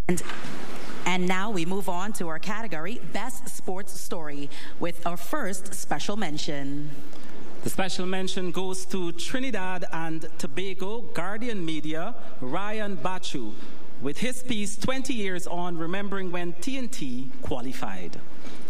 And now we move on to our category, Best Sports Story, with our first special mention. The special mention goes to Trinidad and Tobago Guardian Media, Ryan Bachu, with his piece 20 Years On, remembering when TNT qualified.